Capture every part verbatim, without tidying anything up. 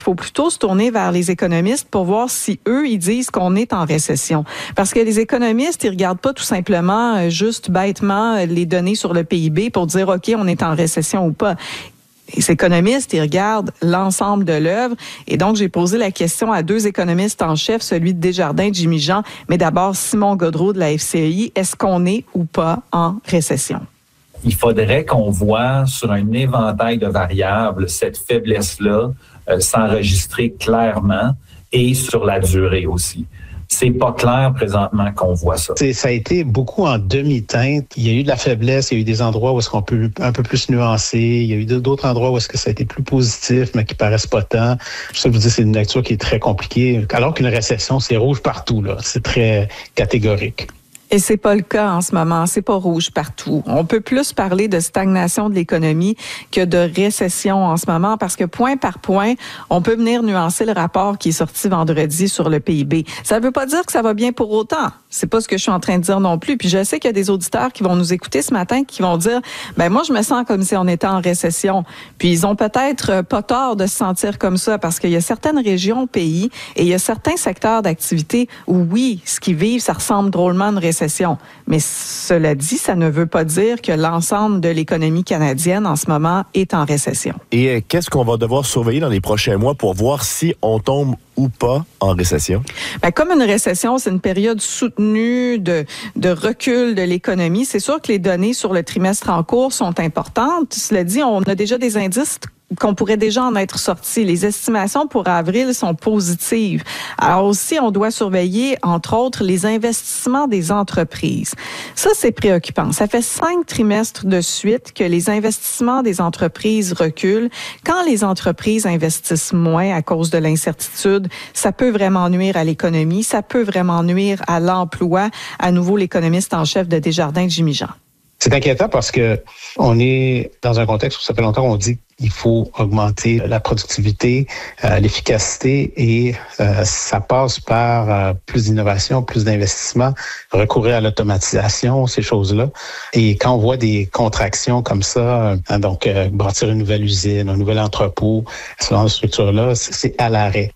Il faut plutôt se tourner vers les économistes pour voir si eux, ils disent qu'on est en récession. Parce que les économistes, ils regardent pas tout simplement, euh, juste bêtement, les données sur le P I B pour dire, OK, on est en récession ou pas. Les économistes, ils regardent l'ensemble de l'œuvre. Et donc, j'ai posé la question à deux économistes en chef, celui de Desjardins, Jimmy Jean, mais d'abord Simon Gaudreault de la F C E I. Est-ce qu'on est ou pas en récession? Il faudrait qu'on voit sur un éventail de variables cette faiblesse-là euh, s'enregistrer clairement et sur la durée aussi. C'est pas clair présentement qu'on voit ça. C'est, ça a été beaucoup en demi-teinte. Il y a eu de la faiblesse, il y a eu des endroits où est-ce qu'on peut un peu plus nuancer, il y a eu d'autres endroits où est-ce que ça a été plus positif, mais qui paraissent pas tant. C'est ça que je vous dis, c'est une lecture qui est très compliquée. Alors qu'une récession, c'est rouge partout, là. C'est très catégorique. Et c'est pas le cas en ce moment. C'est pas rouge partout. On peut plus parler de stagnation de l'économie que de récession en ce moment parce que point par point, on peut venir nuancer le rapport qui est sorti vendredi sur le P I B. Ça veut pas dire que ça va bien pour autant. C'est pas ce que je suis en train de dire non plus. Puis je sais qu'il y a des auditeurs qui vont nous écouter ce matin qui vont dire, ben moi je me sens comme si on était en récession. Puis ils ont peut-être pas tort de se sentir comme ça parce qu'il y a certaines régions, pays et il y a certains secteurs d'activité où oui, ce qu'ils vivent, ça ressemble drôlement à une récession. Mais cela dit, ça ne veut pas dire que l'ensemble de l'économie canadienne en ce moment est en récession. Et qu'est-ce qu'on va devoir surveiller dans les prochains mois pour voir si on tombe ou pas en récession? Bien, comme une récession, c'est une période soutenue de, de recul de l'économie. C'est sûr que les données sur le trimestre en cours sont importantes. Cela dit, on a déjà des indices qu'on pourrait déjà en être sortis. Les estimations pour avril sont positives. Alors aussi, on doit surveiller, entre autres, les investissements des entreprises. Ça, c'est préoccupant. Ça fait cinq trimestres de suite que les investissements des entreprises reculent. Quand les entreprises investissent moins à cause de l'incertitude, ça peut vraiment nuire à l'économie, ça peut vraiment nuire à l'emploi. À nouveau, l'économiste en chef de Desjardins, Jimmy Jean. C'est inquiétant parce que on est dans un contexte où ça fait longtemps qu'on dit qu'il faut augmenter la productivité, euh, l'efficacité et euh, ça passe par euh, plus d'innovation, plus d'investissement, recourir à l'automatisation, ces choses-là. Et quand on voit des contractions comme ça, euh, donc euh, bâtir une nouvelle usine, un nouvel entrepôt, ce genre de structure-là, c'est, c'est à l'arrêt.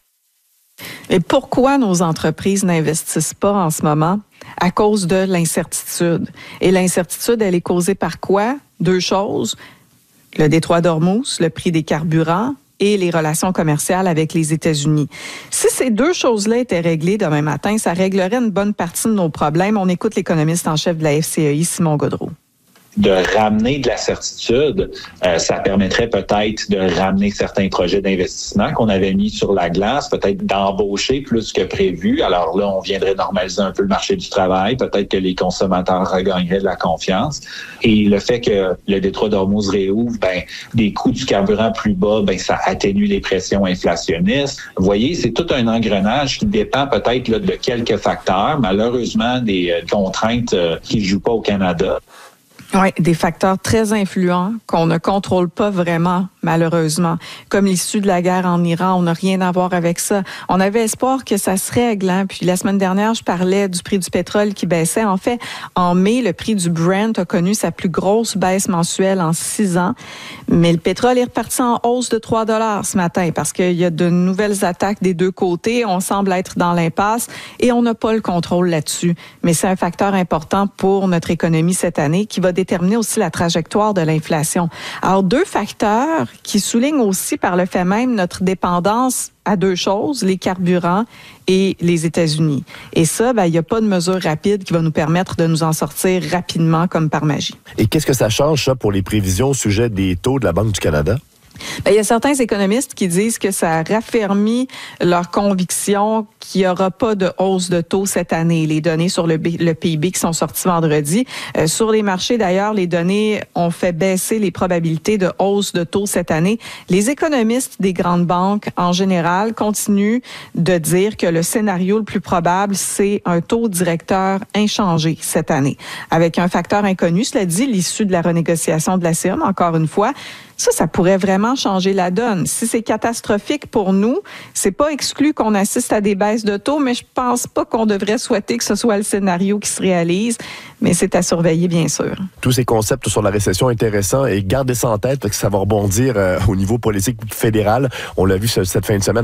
Et pourquoi nos entreprises n'investissent pas en ce moment? À cause de l'incertitude. Et l'incertitude, elle est causée par quoi? Deux choses. Le détroit d'Ormuz, le prix des carburants et les relations commerciales avec les États-Unis. Si ces deux choses-là étaient réglées demain matin, ça réglerait une bonne partie de nos problèmes. On écoute l'économiste en chef de la F C E I, Simon Gaudreault. De ramener de la certitude, euh, ça permettrait peut-être de ramener certains projets d'investissement qu'on avait mis sur la glace, peut-être d'embaucher plus que prévu. Alors là, on viendrait normaliser un peu le marché du travail, peut-être que les consommateurs regagneraient de la confiance. Et le fait que le détroit d'Ormuz réouvre, ben des coûts du carburant plus bas, ben ça atténue les pressions inflationnistes. Vous voyez, c'est tout un engrenage qui dépend peut-être là, de quelques facteurs, malheureusement des euh, contraintes euh, qui ne jouent pas au Canada. Oui, des facteurs très influents qu'on ne contrôle pas vraiment, malheureusement. Comme l'issue de la guerre en Iran, on n'a rien à voir avec ça. On avait espoir que ça se règle. Hein? Puis la semaine dernière, je parlais du prix du pétrole qui baissait. En fait, en mai, le prix du Brent a connu sa plus grosse baisse mensuelle en six ans. Mais le pétrole est reparti en hausse de trois dollars ce matin parce qu'il y a de nouvelles attaques des deux côtés. On semble être dans l'impasse et on n'a pas le contrôle là-dessus. Mais c'est un facteur important pour notre économie cette année qui va déterminer aussi la trajectoire de l'inflation. Alors, deux facteurs qui soulignent aussi par le fait même notre dépendance à deux choses, les carburants et les États-Unis. Et ça, ben, il n'y a pas de mesure rapide qui va nous permettre de nous en sortir rapidement comme par magie. Et qu'est-ce que ça change, ça, pour les prévisions au sujet des taux de la Banque du Canada? Bien, il y a certains économistes qui disent que ça raffermit leur conviction qu'il n'y aura pas de hausse de taux cette année. Les données sur le, B, le P I B qui sont sorties vendredi. Euh, sur les marchés, d'ailleurs, les données ont fait baisser les probabilités de hausse de taux cette année. Les économistes des grandes banques, en général, continuent de dire que le scénario le plus probable, c'est un taux directeur inchangé cette année. Avec un facteur inconnu, cela dit, l'issue de la renégociation de la C E M, encore une fois, ça, ça pourrait vraiment changer la donne. Si c'est catastrophique pour nous, c'est pas exclu qu'on assiste à des baisses baisse de taux, mais je pense pas qu'on devrait souhaiter que ce soit le scénario qui se réalise, mais c'est à surveiller, bien sûr. Tous ces concepts sur la récession intéressants et gardez ça en tête parce que ça va rebondir euh, au niveau politique fédéral. On l'a vu ce, cette fin de semaine